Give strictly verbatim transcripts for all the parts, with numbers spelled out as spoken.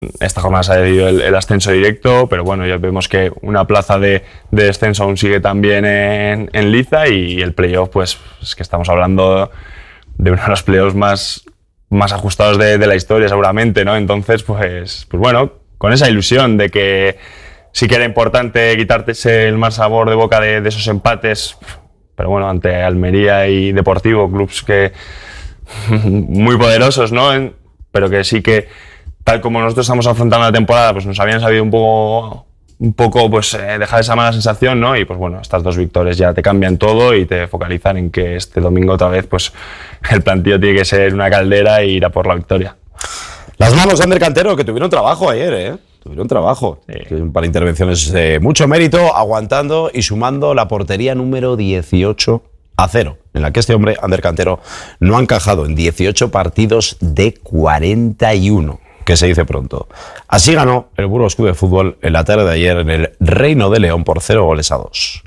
esta jornada se ha decidido el, el ascenso directo, pero bueno, ya vemos que una plaza de, de descenso aún sigue también en, en liza, y el playoff, pues es que estamos hablando de uno de los playoffs más, más ajustados de, de la historia seguramente, ¿no? Entonces, pues, pues bueno, con esa ilusión de que sí que era importante quitarte ese, el mal sabor de boca de, de esos empates, pero bueno, ante Almería y Deportivo, clubs que muy poderosos, ¿no? En, pero que sí que, tal como nosotros estamos afrontando la temporada, pues nos habían sabido un poco, un poco pues, eh, dejar esa mala sensación, ¿no? Y pues bueno, estas dos victorias ya te cambian todo y te focalizan en que este domingo otra vez pues el plantillo tiene que ser una caldera e ir a por la victoria. Las manos de Ander Cantero, que tuvieron trabajo ayer, ¿eh? Tuvieron trabajo. Sí. Para intervenciones de mucho mérito, aguantando y sumando la portería número dieciocho a cero, en la que este hombre, Ander Cantero, no ha encajado en dieciocho partidos de cuarenta y uno, que se dice pronto. Así ganó el Burgos Club de Fútbol en la tarde de ayer en el Reino de León por cero goles a dos.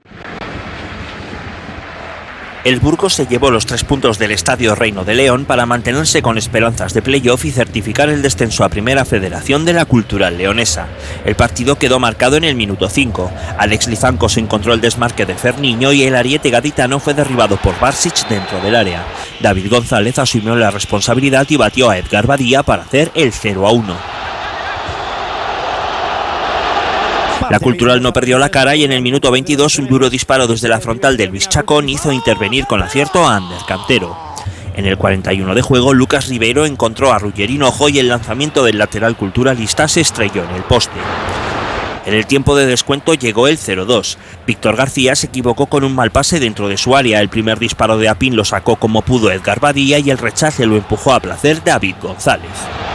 El Burgos se llevó los tres puntos del Estadio Reino de León para mantenerse con esperanzas de playoff y certificar el descenso a Primera Federación de la Cultural Leonesa. El partido quedó marcado en el minuto cinco. Alex Lizancos encontró el desmarque de Ferniño y el ariete gaditano fue derribado por Barsic dentro del área. David González asumió la responsabilidad y batió a Edgar Badía para hacer el cero a uno. La Cultural no perdió la cara y en el minuto veintidós un duro disparo desde la frontal de Luis Chacón hizo intervenir con acierto a Ander Cantero. En el cuarenta y uno de juego, Lucas Ribeiro encontró a Ruggeri Hinojo y el lanzamiento del lateral culturalista se estrelló en el poste. En el tiempo de descuento llegó el cero dos. Víctor García se equivocó con un mal pase dentro de su área. El primer disparo de Apín lo sacó como pudo Edgar Badía y el rechace lo empujó a placer David González.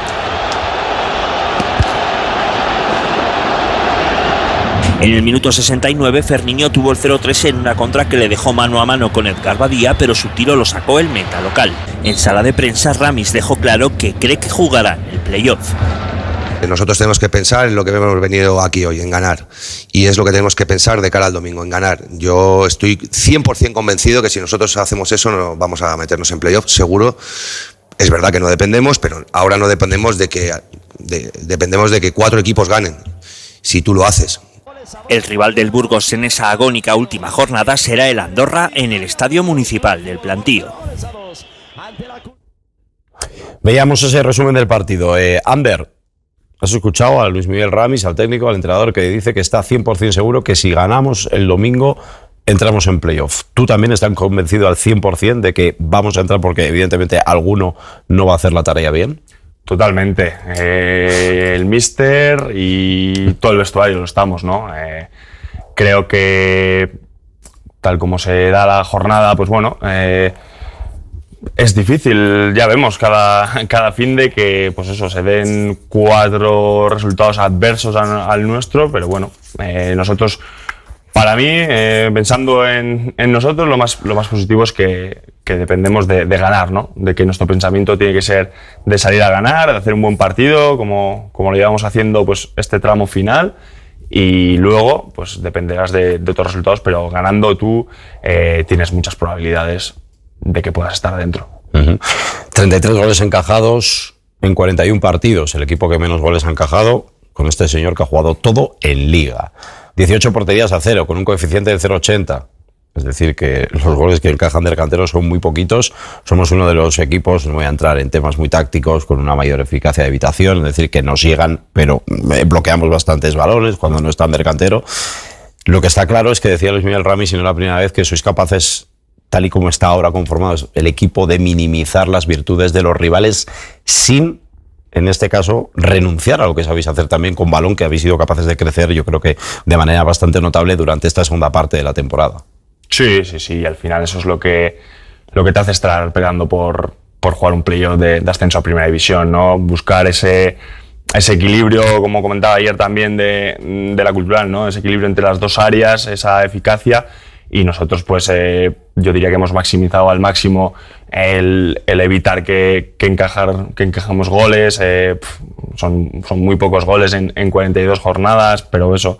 En el minuto sesenta y nueve, Ferniño tuvo el cero tres en una contra que le dejó mano a mano con Edgar Badía, pero su tiro lo sacó el meta local. En sala de prensa, Ramis dejó claro que cree que jugará el playoff. Nosotros tenemos que pensar en lo que hemos venido aquí hoy, en ganar. Y es lo que tenemos que pensar de cara al domingo, en ganar. Yo estoy cien por ciento convencido que si nosotros hacemos eso, no vamos a meternos en playoff, seguro. Es verdad que no dependemos, pero ahora no dependemos de que, de, dependemos de que cuatro equipos ganen, si tú lo haces. El rival del Burgos en esa agónica última jornada será el Andorra en el Estadio Municipal del Plantío. Veíamos ese resumen del partido. Eh, Ander, has escuchado a Luis Miguel Ramis, al técnico, al entrenador, que dice que está cien por ciento seguro que si ganamos el domingo entramos en playoff. ¿Tú también estás convencido al cien por ciento de que vamos a entrar porque evidentemente alguno no va a hacer la tarea bien? Totalmente. Eh, el míster y todo el vestuario lo estamos, ¿no? Eh, creo que tal como se da la jornada, pues bueno, eh, es difícil. Ya vemos cada, cada fin de que, pues eso, se den cuatro resultados adversos a, al nuestro, pero bueno, eh, nosotros, para mí, eh, pensando en, en nosotros, lo más, lo más positivo es que, que dependemos de, de ganar, ¿no? De que nuestro pensamiento tiene que ser de salir a ganar, de hacer un buen partido, como, como lo llevamos haciendo pues, este tramo final, y luego pues dependerás de, de otros resultados, pero ganando tú eh, tienes muchas probabilidades de que puedas estar dentro. Uh-huh. treinta y tres goles encajados en cuarenta y uno partidos, el equipo que menos goles ha encajado, con este señor que ha jugado todo en Liga. dieciocho porterías a cero, con un coeficiente de cero coma ochenta. Es decir, que los goles que encajan del Cantero son muy poquitos. Somos uno de los equipos, no voy a entrar en temas muy tácticos, con una mayor eficacia de evitación, es decir, que nos llegan, pero bloqueamos bastantes balones cuando no está Ander Cantero. Lo que está claro es que decía Luis Miguel Ramis, y no es la primera vez, que sois capaces, tal y como está ahora conformado el equipo, de minimizar las virtudes de los rivales sin, en este caso, renunciar a lo que sabéis hacer también con balón, que habéis sido capaces de crecer, yo creo que de manera bastante notable durante esta segunda parte de la temporada. Sí, sí, sí, y al final eso es lo que, lo que te hace estar peleando por, por jugar un playoff de, de ascenso a Primera División, ¿no? Buscar ese, ese equilibrio, como comentaba ayer también, de, de la Cultural, ¿no? Ese equilibrio entre las dos áreas, esa eficacia, y nosotros pues eh, yo diría que hemos maximizado al máximo el, el evitar que, que, encajar, que encajamos goles. Eh, son, son muy pocos goles en, en cuarenta y dos jornadas, pero eso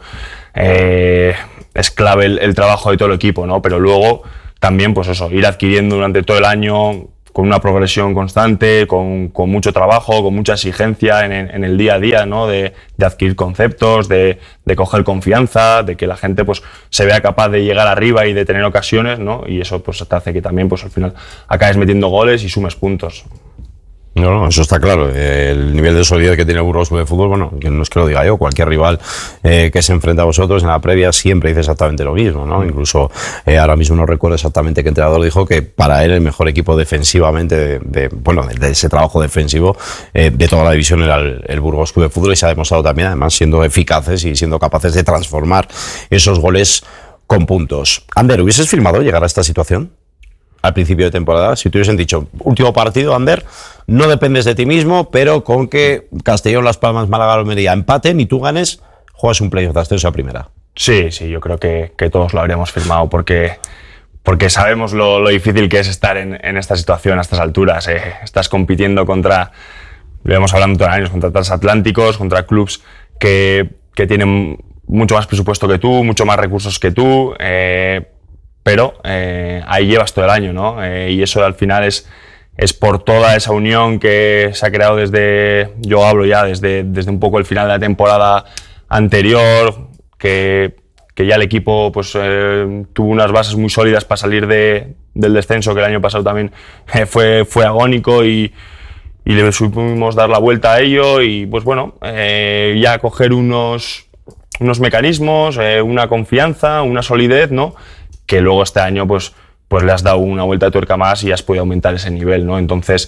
eh, es clave el, el trabajo de todo el equipo, ¿no? Pero luego también pues eso, ir adquiriendo durante todo el año con una progresión constante, con, con mucho trabajo, con mucha exigencia en, en el día a día, ¿no? de, de adquirir conceptos, de, de coger confianza, de que la gente pues, se vea capaz de llegar arriba y de tener ocasiones, ¿no? Y eso pues, te hace que también pues, al final acabes metiendo goles y sumes puntos. No, no, eso está claro. El nivel de solidez que tiene el Burgos Club de Fútbol, bueno, que no es que lo diga yo, cualquier rival eh, que se enfrenta a vosotros en la previa siempre dice exactamente lo mismo, ¿no? Incluso eh, ahora mismo no recuerdo exactamente qué entrenador dijo que para él el mejor equipo defensivamente, de, de, bueno, de, de ese trabajo defensivo eh, de toda la división era el, el Burgos Club de Fútbol, y se ha demostrado también, además, siendo eficaces y siendo capaces de transformar esos goles con puntos. Ander, ¿hubieses firmado llegar a esta situación al principio de temporada? Si te hubiesen dicho, último partido, Ander, no dependes de ti mismo, pero con que Castellón, Las Palmas, Málaga, Almería empaten y tú ganes, juegas un playoff de ascenso a primera. Sí, sí, yo creo que, que todos lo habríamos firmado porque, porque sabemos lo, lo difícil que es estar en, en esta situación a estas alturas. Eh. Estás compitiendo contra, lo hemos hablado todos los años, contra transatlánticos, contra clubs que, que tienen mucho más presupuesto que tú, mucho más recursos que tú, eh, pero eh, ahí llevas todo el año, ¿no? Eh, y eso al final es, es por toda esa unión que se ha creado desde, yo hablo ya desde, desde un poco el final de la temporada anterior, que, que ya el equipo pues, eh, tuvo unas bases muy sólidas para salir de, del descenso, que el año pasado también eh, fue, fue agónico, y, y le supimos dar la vuelta a ello y pues bueno, eh, ya coger unos, unos mecanismos, eh, una confianza, una solidez, ¿no? Que luego este año pues, pues le has dado una vuelta de tuerca más y has podido aumentar ese nivel, ¿no? Entonces,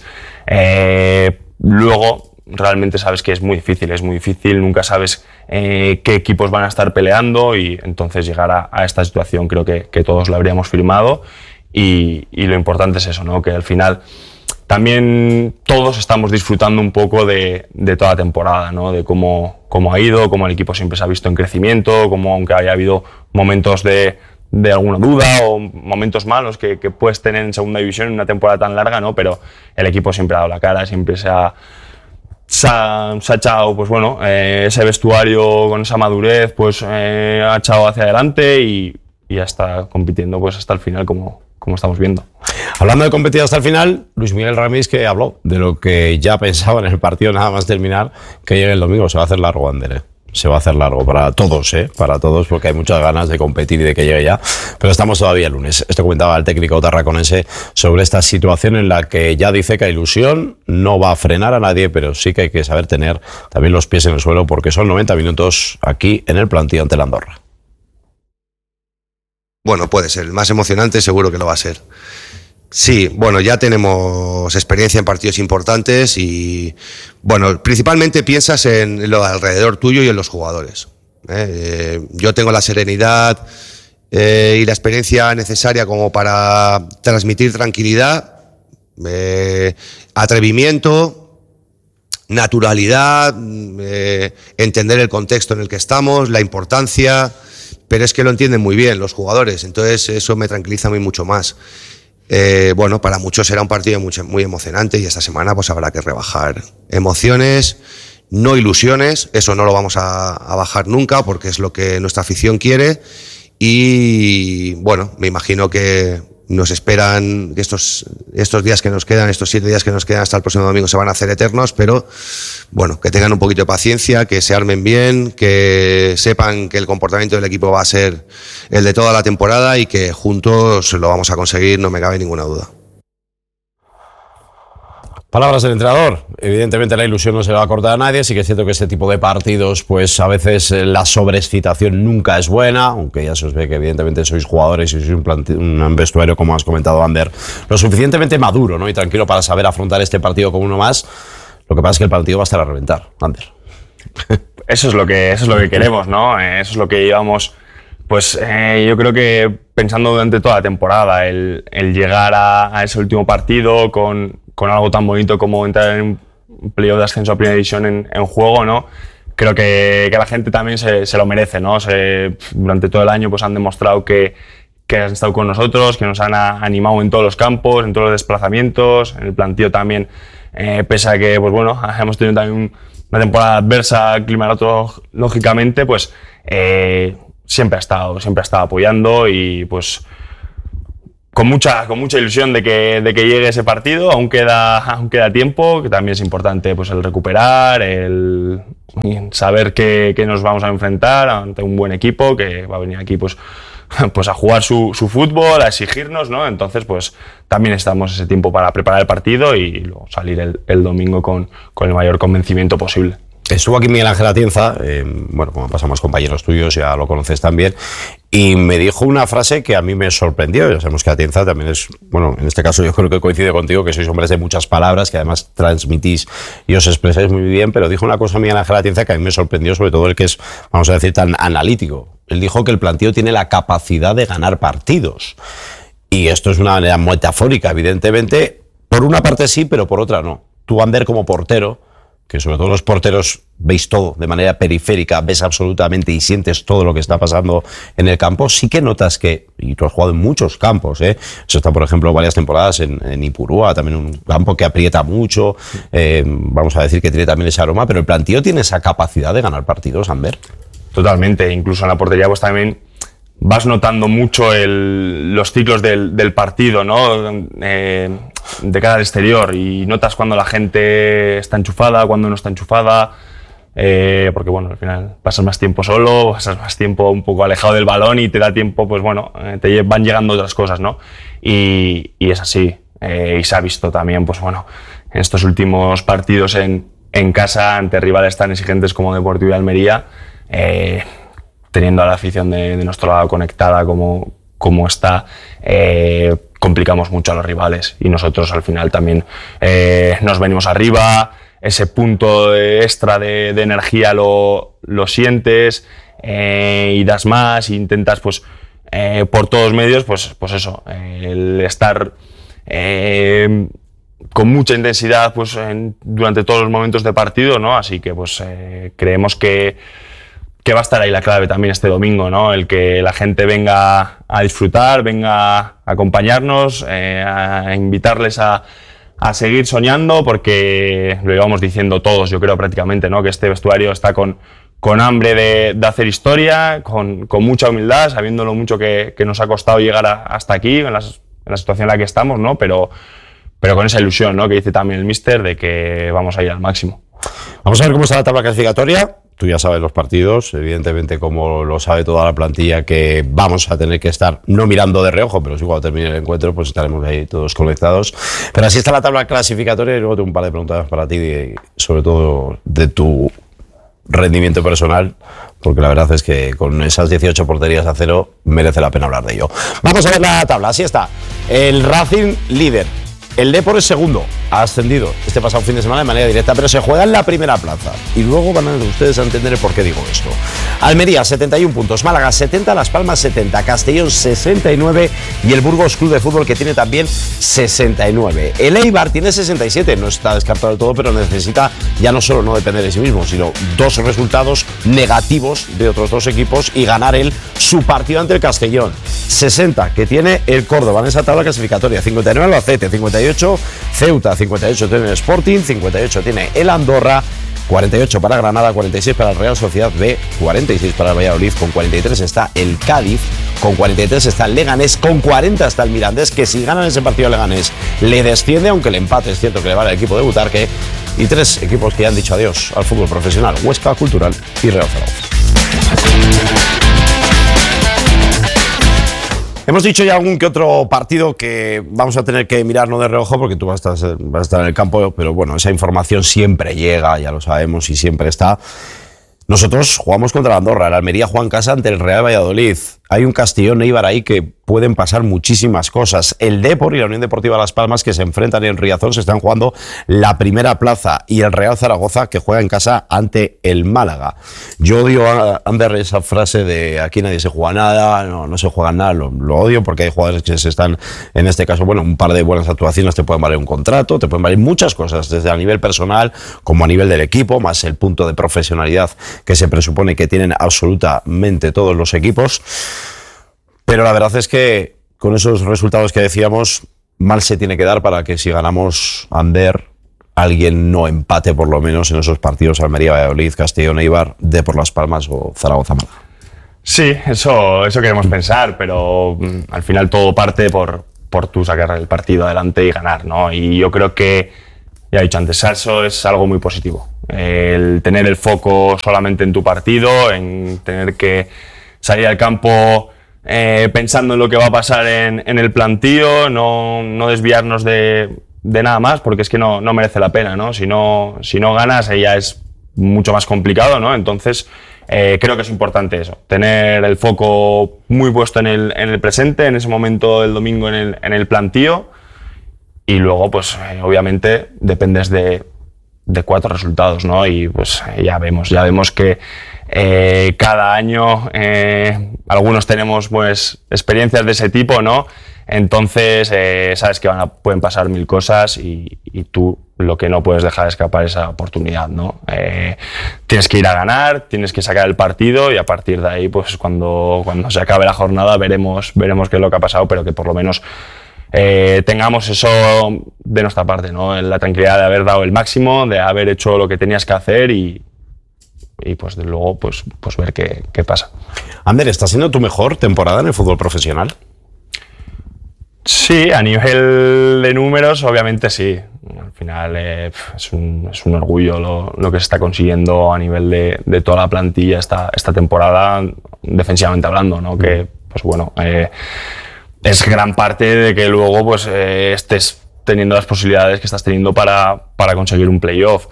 eh, luego realmente sabes que es muy difícil, es muy difícil, nunca sabes eh, qué equipos van a estar peleando, y entonces llegar a, a esta situación creo que, que todos lo habríamos firmado, y, y lo importante es eso, ¿no? Que al final también todos estamos disfrutando un poco de, de toda la temporada, ¿no? De cómo, cómo ha ido, cómo el equipo siempre se ha visto en crecimiento, cómo aunque haya habido momentos de de alguna duda o momentos malos que, que puedes tener en segunda división en una temporada tan larga, ¿no? Pero el equipo siempre ha dado la cara, siempre se ha, se ha, se ha echado, pues bueno, eh, ese vestuario con esa madurez, pues eh, ha echado hacia adelante y, y ya está compitiendo pues hasta el final, como, como estamos viendo. Hablando de competir hasta el final, Luis Miguel Ramírez, que habló de lo que ya pensaba en el partido nada más terminar, que llegue el domingo, se va a hacer largo, Ander, ¿eh? Se va a hacer largo para todos, ¿eh? Para todos, porque hay muchas ganas de competir y de que llegue ya. Pero estamos todavía el lunes. Esto comentaba el técnico tarraconense sobre esta situación en la que ya dice que la ilusión no va a frenar a nadie, pero sí que hay que saber tener también los pies en el suelo, porque son noventa minutos aquí en el plantío ante la Andorra. Bueno, puede ser. El más emocionante seguro que lo va a ser. Sí, bueno, ya tenemos experiencia en partidos importantes y, bueno, principalmente piensas en lo alrededor tuyo y en los jugadores. ¿eh? Eh, yo tengo la serenidad eh, y la experiencia necesaria como para transmitir tranquilidad, eh, atrevimiento, naturalidad, eh, entender el contexto en el que estamos, la importancia, pero es que lo entienden muy bien los jugadores, entonces eso me tranquiliza muy mucho más. Eh, bueno, para muchos será un partido muy, muy emocionante y esta semana pues habrá que rebajar emociones, no ilusiones, eso no lo vamos a, a bajar nunca porque es lo que nuestra afición quiere y bueno, me imagino que nos esperan que estos, estos días que nos quedan, estos siete días que nos quedan hasta el próximo domingo se van a hacer eternos, pero bueno, que tengan un poquito de paciencia, que se armen bien, que sepan que el comportamiento del equipo va a ser el de toda la temporada y que juntos lo vamos a conseguir, no me cabe ninguna duda. Palabras del entrenador. Evidentemente la ilusión no se le va a cortar a nadie, sí que es cierto que este tipo de partidos, pues a veces la sobreexcitación nunca es buena, aunque ya se os ve que evidentemente sois jugadores y sois un, plante- un vestuario, como has comentado, Ander, lo suficientemente maduro, ¿no? Y tranquilo para saber afrontar este partido con uno más. Lo que pasa es que el partido va a estar a reventar, Ander. Eso es lo que, eso es lo que queremos, ¿no? Eso es lo que llevamos, pues eh, yo creo que pensando durante toda la temporada, el, el llegar a, a ese último partido con, con algo tan bonito como entrar en un playoff de ascenso a Primera División en, en juego, ¿no? Creo que, que la gente también se, se lo merece, ¿no? Se, durante todo el año pues han demostrado que, que han estado con nosotros, que nos han a, animado en todos los campos, en todos los desplazamientos, en el plantío también, eh, pese a que pues bueno, hemos tenido también un, una temporada adversa climatológicamente, pues eh, siempre ha estado, siempre ha estado apoyando y pues con mucha, con mucha ilusión de que, de que llegue ese partido. Aún queda, aún queda tiempo, que también es importante pues, el recuperar, el saber que, que nos vamos a enfrentar ante un buen equipo que va a venir aquí pues, pues a jugar su, su fútbol, a exigirnos, ¿no? Entonces, pues también estamos ese tiempo para preparar el partido y luego salir el, el domingo con, con el mayor convencimiento posible. Estuvo aquí Miguel Ángel Atienza, eh, bueno, como pasamos compañeros tuyos, ya lo conoces también, y me dijo una frase que a mí me sorprendió. Ya sabemos que Atienza también es, bueno, en este caso yo creo que coincide contigo, que sois hombres de muchas palabras, que además transmitís y os expresáis muy bien, pero dijo una cosa Miguel Ángel Atienza que a mí me sorprendió, sobre todo el que es, vamos a decir, tan analítico. Él dijo que el planteo tiene la capacidad de ganar partidos. Y esto es una manera metafórica, evidentemente. Por una parte sí, pero por otra no. Tú, Ander, como portero, que sobre todo los porteros veis todo de manera periférica, ves absolutamente y sientes todo lo que está pasando en el campo, sí que notas que, y tú has jugado en muchos campos, ¿eh? Eso está, por ejemplo, varias temporadas en, en Ipurúa, también un campo que aprieta mucho, eh, vamos a decir que tiene también ese aroma, pero el planteo tiene esa capacidad de ganar partidos, Ander. Totalmente, incluso en la portería pues también vas notando mucho el, los ciclos del, del partido, ¿no? Eh, de cara al exterior, y notas cuando la gente está enchufada, cuando no está enchufada, eh, porque bueno, al final pasas más tiempo solo, pasas más tiempo un poco alejado del balón y te da tiempo, pues bueno, eh, te van llegando otras cosas, ¿no? Y, y es así, eh, y se ha visto también, pues bueno, en estos últimos partidos en, en casa, ante rivales tan exigentes como Deportivo y Almería, eh, teniendo a la afición de, de nuestro lado conectada como, como está, eh, complicamos mucho a los rivales, y nosotros al final también eh, nos venimos arriba, ese punto extra de, de energía lo, lo sientes, eh, y das más, e intentas pues eh, por todos medios, pues, pues eso, eh, el estar eh, con mucha intensidad pues en, durante todos los momentos de partido, ¿no? Así que pues eh, creemos que que va a estar ahí la clave también este domingo, ¿no? El que la gente venga a disfrutar, venga a acompañarnos, eh, a invitarles a, a seguir soñando, porque lo íbamos diciendo todos, yo creo prácticamente, ¿no? Que este vestuario está con, con hambre de, de hacer historia, con, con mucha humildad, sabiendo lo mucho que, que nos ha costado llegar a, hasta aquí, en, las, en la situación en la que estamos, ¿no? Pero, pero con esa ilusión, ¿no? Que dice también el míster, de que vamos a ir al máximo. Vamos a ver cómo está la tabla clasificatoria. Tú ya sabes los partidos, evidentemente, como lo sabe toda la plantilla, que vamos a tener que estar no mirando de reojo, pero sí, cuando termine el encuentro pues estaremos ahí todos conectados. Pero así está la tabla clasificatoria, y luego tengo un par de preguntas para ti, de, sobre todo de tu rendimiento personal, porque la verdad es que con esas dieciocho porterías a cero merece la pena hablar de ello. Vamos a ver la tabla, así está. El Racing líder. El Depor es segundo, ha ascendido este pasado fin de semana de manera directa, pero se juega en la primera plaza. Y luego van a ustedes a entender el por qué digo esto. Almería, setenta y uno puntos, Málaga, setenta, Las Palmas, setenta, Castellón, sesenta y nueve y el Burgos Club de Fútbol, que tiene también sesenta y nueve. El Eibar tiene sesenta y siete, no está descartado del todo, pero necesita ya no solo no depender de sí mismo, sino dos resultados negativos de otros dos equipos y ganar él su partido ante el Castellón. sesenta, que tiene el Córdoba en esa tabla clasificatoria, cincuenta y nueve Albacete, cincuenta y ocho Ceuta, cincuenta y ocho tiene el Sporting, cincuenta y ocho tiene el Andorra, cuarenta y ocho para Granada, cuarenta y seis para el Real Sociedad B, cuarenta y seis para el Valladolid, con cuarenta y tres está el Cádiz, con cuarenta y tres está el Leganés, con cuarenta está el Mirandés, que si ganan ese partido Leganés le desciende, aunque el empate es cierto que le vale al equipo de Butarque, y tres equipos que ya han dicho adiós al fútbol profesional: Huesca, Cultural y Real Zaragoza. Hemos dicho ya algún que otro partido que vamos a tener que mirar no de reojo, porque tú vas a, estar, vas a estar en el campo, pero bueno, esa información siempre llega, ya lo sabemos, y siempre está. Nosotros jugamos contra la Andorra, el Almería juega en casa ante el Real Valladolid. Hay un Castellón Eibar ahí que pueden pasar muchísimas cosas. El Depor y la Unión Deportiva Las Palmas, que se enfrentan en Riazor, se están jugando la primera plaza, y el Real Zaragoza, que juega en casa ante el Málaga. Yo odio a Ander esa frase de aquí nadie se juega nada, no, no se juega nada, lo, lo odio, porque hay jugadores que se están, en este caso, bueno, un par de buenas actuaciones te pueden valer un contrato, te pueden valer muchas cosas, desde a nivel personal como a nivel del equipo, más el punto de profesionalidad que se presupone que tienen absolutamente todos los equipos. Pero la verdad es que con esos resultados que decíamos, mal se tiene que dar para que, si ganamos, Ander, alguien no empate por lo menos en esos partidos: Almería, Valladolid, Castellón, Eibar, Depor, Las Palmas o Zaragoza, Málaga. Sí, eso, eso queremos pensar, pero mm, al final todo parte por, por tú sacar el partido adelante y ganar, ¿no? Y yo creo que, ya he dicho antes, eso es algo muy positivo. El tener el foco solamente en tu partido, en tener que salir al campo eh, pensando en lo que va a pasar en, en el plantío, no, no desviarnos de, de nada más, porque es que no, no merece la pena, ¿no? Si no, si no ganas, ya es mucho más complicado, ¿no? Entonces, eh, creo que es importante eso, tener el foco muy puesto en el, en el presente, en ese momento del domingo en el, en el plantío, y luego, pues, eh, obviamente, dependes de, de cuatro resultados, ¿no? Y pues ya vemos, ya vemos que eh, cada año eh, algunos tenemos, pues, experiencias de ese tipo, ¿no? Entonces, eh, sabes que van a, pueden pasar mil cosas y, y tú lo que no puedes dejar escapar esa oportunidad, ¿no? Eh, tienes que ir a ganar, tienes que sacar el partido y a partir de ahí, pues cuando, cuando se acabe la jornada veremos, veremos qué es lo que ha pasado, pero que por lo menos eh, tengamos eso de nuestra parte, ¿no? La tranquilidad de haber dado el máximo, de haber hecho lo que tenías que hacer y, y pues de luego pues, pues ver qué, qué pasa. Ander, ¿está siendo tu mejor temporada en el fútbol profesional? Sí, a nivel de números, obviamente sí. Al final eh, es, un, es un orgullo lo, lo que se está consiguiendo a nivel de, de toda la plantilla esta, esta temporada, defensivamente hablando, ¿no? Que, pues bueno, eh, es gran parte de que luego pues, eh, estés teniendo las posibilidades que estás teniendo para, para conseguir un playoff.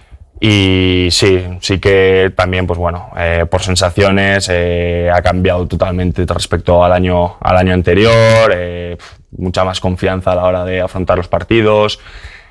Y sí, sí que también, pues bueno, eh, por sensaciones eh, ha cambiado totalmente respecto al año, al año anterior, eh, mucha más confianza a la hora de afrontar los partidos,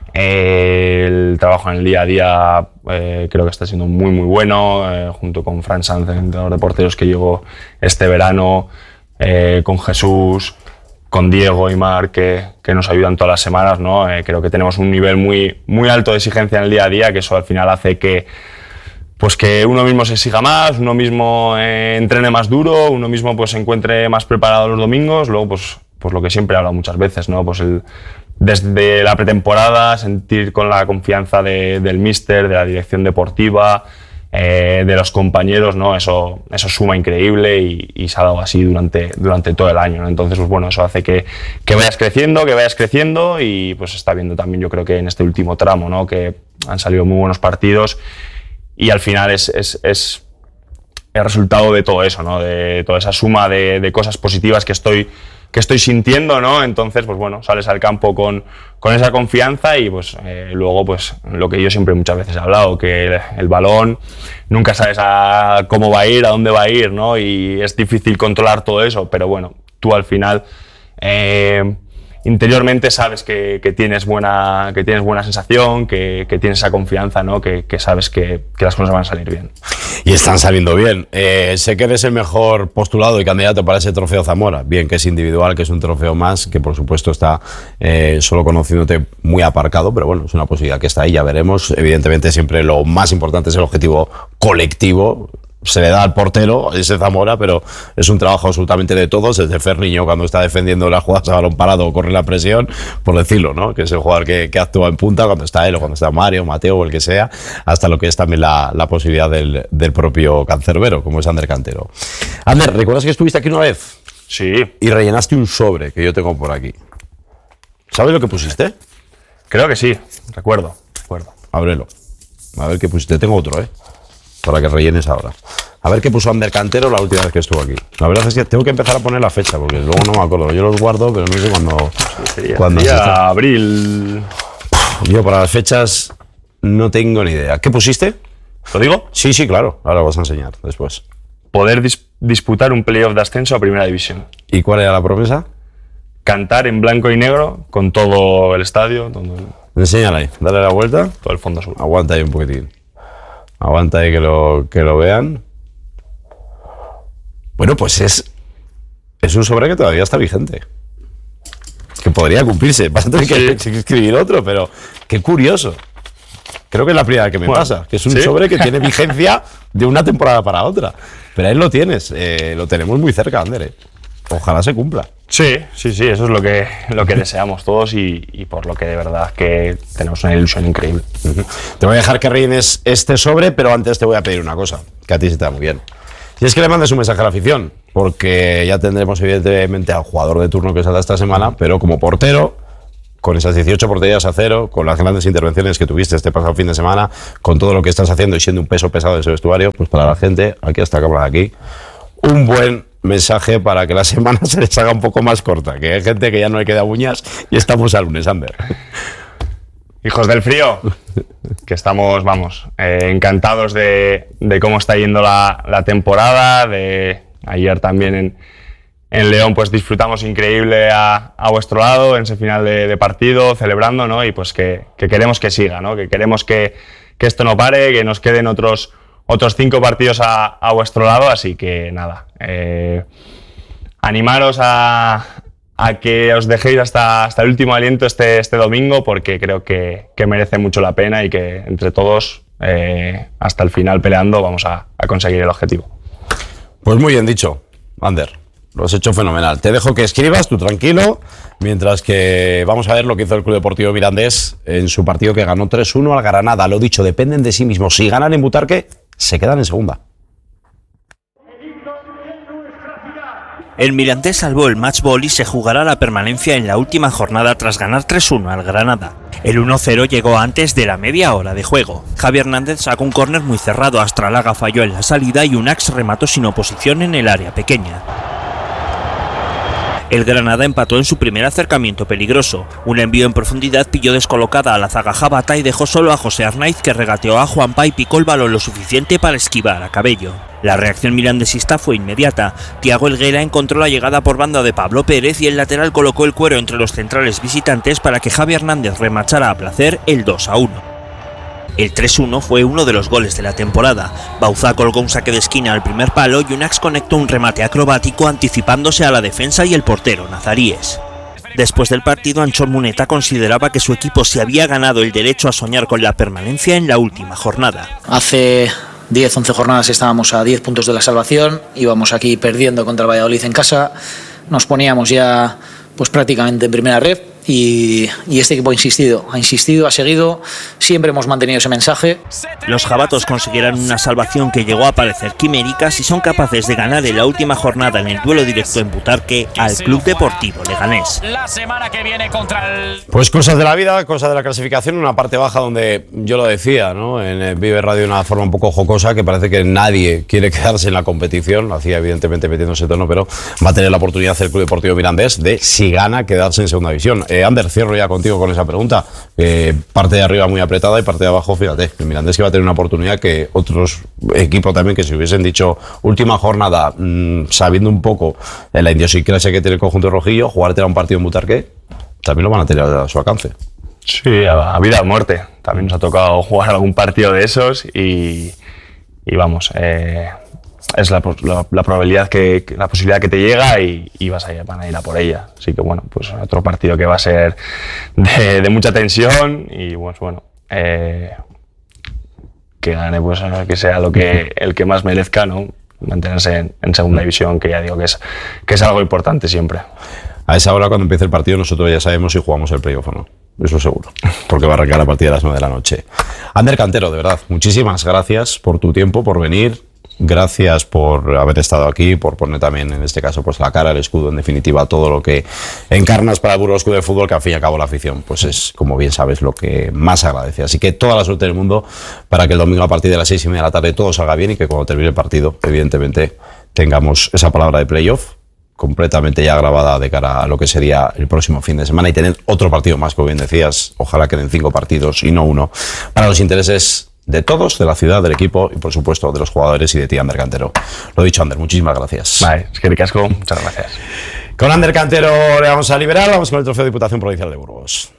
eh, el trabajo en el día a día eh, creo que está siendo muy muy bueno, eh, junto con Fran Sanz, el entrenador de porteros que llegó este verano, eh, con Jesús, con Diego y Marc, que, que nos ayudan todas las semanas, ¿no? Eh, creo que tenemos un nivel muy, muy alto de exigencia en el día a día, que eso al final hace que, pues que uno mismo se exija más, uno mismo eh, entrene más duro, uno mismo pues, se encuentre más preparado los domingos. Luego, pues, pues lo que siempre he hablado muchas veces, ¿no? Pues el, desde la pretemporada, sentir con la confianza de, del míster, de la dirección deportiva, Eh, de los compañeros, ¿no? Eso, eso suma increíble y, y se ha dado así durante, durante todo el año, ¿no? Entonces, pues bueno, eso hace que, que vayas creciendo, que vayas creciendo y pues está viendo también, yo creo que en este último tramo, ¿no? Que han salido muy buenos partidos y al final es, es, es el resultado de todo eso, ¿no? De toda esa suma de, de cosas positivas que estoy, que estoy sintiendo, ¿no? Entonces, pues bueno, sales al campo con, con esa confianza y pues eh, luego, pues lo que yo siempre muchas veces he hablado, que el, el balón nunca sabes a cómo va a ir, a dónde va a ir, ¿no? Y es difícil controlar todo eso, pero bueno, tú al final eh, interiormente sabes que, que, tienes buena, que tienes buena sensación, que, que tienes esa confianza, ¿no? Que, que sabes que, que las cosas van a salir bien. Y están saliendo bien. Eh, sé que eres el mejor postulado y candidato para ese trofeo Zamora. Bien que es individual, que es un trofeo más, que por supuesto está eh, solo conociéndote muy aparcado, pero bueno, es una posibilidad que está ahí, ya veremos. Evidentemente siempre lo más importante es el objetivo colectivo. Se le da al portero ese Zamora, pero es un trabajo absolutamente de todos, desde Ferniño cuando está defendiendo las jugadas a balón parado o corre la presión, por decirlo, ¿no? Que es el jugador que, que actúa en punta cuando está él o cuando está Mario, Mateo o el que sea, hasta lo que es también la, la posibilidad del, del propio cancerbero, como es Ander Cantero. Ander, ¿recuerdas que estuviste aquí una vez? Sí. Y rellenaste un sobre que yo tengo por aquí. ¿Sabes lo que pusiste? Creo que sí, recuerdo, recuerdo. Ábrelo. A ver qué pusiste. Tengo otro, ¿eh? Para que rellenes ahora. A ver qué puso Ander Cantero la última vez que estuvo aquí. La verdad es que tengo que empezar a poner la fecha, porque luego no me acuerdo. Yo los guardo, pero no sé cuándo... Sí, sería, cuándo sería se está. abril. Yo para las fechas no tengo ni idea. ¿Qué pusiste? ¿Lo digo? Sí, sí, claro. Ahora lo vas a enseñar después. Poder dis- disputar un playoff de ascenso a Primera División. ¿Y cuál era la promesa? Cantar en blanco y negro con todo el estadio, todo el, Enséñala ahí. Dale la vuelta. todo el fondo azul. Aguanta ahí un poquitín. Aguanta ahí que lo, que lo vean. Bueno, pues es, es un sobre que todavía está vigente. Que podría cumplirse. Vas a tener que, Sí. que escribir otro, pero qué curioso. Creo que es la primera vez que me Bueno, pasa. Que es un ¿sí? sobre que tiene vigencia de una temporada para otra. Pero ahí lo tienes. Eh, lo tenemos muy cerca, Ander. eh. Ojalá se cumpla. Sí, sí, sí, eso es lo que, lo que deseamos todos y, y por lo que de verdad que tenemos una ilusión increíble. Te voy a dejar que rellenes este sobre, pero antes te voy a pedir una cosa, que a ti se te da muy bien. Si es que le mandes un mensaje a la afición, porque ya tendremos evidentemente al jugador de turno que saldrá esta semana, pero como portero, con esas dieciocho porterías a cero, con las grandes intervenciones que tuviste este pasado fin de semana, con todo lo que estás haciendo y siendo un peso pesado de ese vestuario, pues para la gente, aquí a esta cámara de aquí, un buen mensaje para que la semana se les haga un poco más corta, que hay gente que ya no le queda uñas y estamos al lunes, Ander. Hijos del frío, que estamos, vamos, eh, encantados de, de cómo está yendo la, la temporada, de ayer también en, en León pues disfrutamos increíble a, a vuestro lado en ese final de, de partido, celebrando, ¿no? Y pues que, que queremos que siga, ¿no? Que queremos que, que esto no pare, que nos queden otros, otros cinco partidos a, a vuestro lado, así que nada, eh, animaros a... a que os dejéis hasta, hasta el último aliento este, este domingo, porque creo que, que merece mucho la pena y que entre todos, eh, hasta el final peleando, vamos a, a conseguir el objetivo. Pues muy bien dicho, Ander, lo has hecho fenomenal. Te dejo que escribas, tú tranquilo, mientras que vamos a ver lo que hizo el Club Deportivo Mirandés en su partido que ganó tres uno al Granada. Lo dicho, dependen de sí mismos. Si ganan en Butarque, se quedan en segunda. El Mirandés salvó el match ball y se jugará la permanencia en la última jornada tras ganar tres uno al Granada. El uno cero llegó antes de la media hora de juego. Javi Hernández sacó un córner muy cerrado, Astralaga falló en la salida y Unax remató sin oposición en el área pequeña. El Granada empató en su primer acercamiento peligroso. Un envío en profundidad pilló descolocada a la zaga jabata y dejó solo a José Arnaiz, que regateó a Juanpa y picó el balón lo suficiente para esquivar a Cabello. La reacción mirandesista fue inmediata. Thiago Helguera encontró la llegada por banda de Pablo Pérez y el lateral colocó el cuero entre los centrales visitantes para que Javi Hernández remachara a placer el dos a uno. El tres uno fue uno de los goles de la temporada. Bauzá colgó un saque de esquina al primer palo y Unax conectó un remate acrobático anticipándose a la defensa y el portero Nazaríes. Después del partido, Anchor Muneta consideraba que su equipo se había ganado el derecho a soñar con la permanencia en la última jornada. Hace diez once jornadas estábamos a diez puntos de la salvación, íbamos aquí perdiendo contra el Valladolid en casa, nos poníamos ya pues prácticamente en primera red. Y, y este equipo ha insistido, ha insistido, ha seguido, siempre hemos mantenido ese mensaje. Los jabatos consiguieron una salvación que llegó a parecer quimérica si son capaces de ganar en la última jornada en el duelo directo en Butarque al Club Deportivo Leganés. La semana que viene contra el... Pues cosas de la vida, cosas de la clasificación, una parte baja donde yo lo decía, ¿no? En Vive Radio de una forma un poco jocosa, que parece que nadie quiere quedarse en la competición, lo hacía evidentemente metiéndose tono, pero va a tener la oportunidad el Club Deportivo Mirandés de, si gana, quedarse en segunda división. Eh, Ander, cierro ya contigo con esa pregunta. Eh, parte de arriba muy apretada y parte de abajo, fíjate, el Mirandés que va a tener una oportunidad que otros equipos también, que si hubiesen dicho última jornada, mmm, sabiendo un poco de la idiosincrasia que tiene el conjunto rojillo, jugarte a un partido en Butarque, también lo van a tener a su alcance. Sí, a, a vida o muerte. También nos ha tocado jugar algún partido de esos y, y vamos, eh, es la, la, la probabilidad que, la posibilidad que te llega y, y vas a ir, van a ir a por ella. Así que bueno, pues otro partido que va a ser de, de mucha tensión y pues bueno, eh, que gane, pues que sea lo que el que más merezca, ¿no? Mantenerse en, en segunda división, que ya digo que es, que es algo importante siempre. A esa hora, cuando empiece el partido, nosotros ya sabemos si jugamos el playoff o no. Eso seguro, porque va a arrancar a partir de las nueve de la noche. Ander Cantero, de verdad, muchísimas gracias por tu tiempo, por venir. Gracias por haber estado aquí, por poner también, en este caso, pues la cara, el escudo, en definitiva, todo lo que encarnas para el Burgos Club de Fútbol, que al fin y al cabo la afición, pues es, como bien sabes, lo que más agradece. Así que toda la suerte del mundo para que el domingo a partir de las seis y media de la tarde todo salga bien y que cuando termine el partido, evidentemente, tengamos esa palabra de playoff completamente ya grabada de cara a lo que sería el próximo fin de semana y tener otro partido más, como bien decías, ojalá queden cinco partidos y no uno, para los intereses de todos, de la ciudad, del equipo y por supuesto de los jugadores y de ti, Ander Cantero. Lo dicho, Ander, muchísimas gracias. Vale, es que ricasco, muchas gracias. Con Ander Cantero le vamos a liberar, vamos con el trofeo de Diputación Provincial de Burgos.